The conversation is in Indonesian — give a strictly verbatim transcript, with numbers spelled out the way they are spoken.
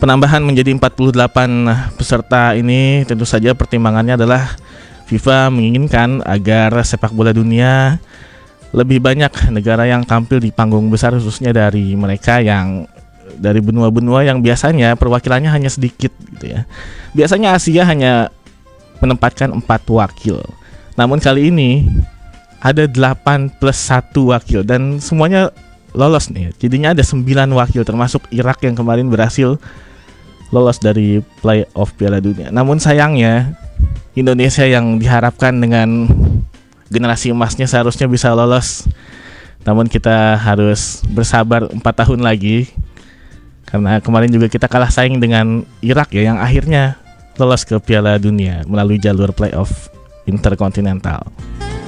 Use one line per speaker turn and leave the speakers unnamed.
penambahan menjadi empat puluh delapan peserta ini tentu saja pertimbangannya adalah FIFA menginginkan agar sepak bola dunia lebih banyak negara yang tampil di panggung besar, khususnya dari mereka yang dari benua-benua yang biasanya perwakilannya hanya sedikit gitu ya. Biasanya Asia hanya menempatkan empat wakil. Namun kali ini ada delapan plus satu wakil dan semuanya lolos nih. Jadinya ada sembilan wakil termasuk Irak yang kemarin berhasil lolos dari playoff Piala Dunia. Namun sayangnya Indonesia yang diharapkan dengan generasi emasnya seharusnya bisa lolos. Namun kita harus bersabar empat tahun lagi. Karena kemarin juga kita kalah saing dengan Irak ya, yang akhirnya lolos ke Piala Dunia melalui jalur playoff interkontinental.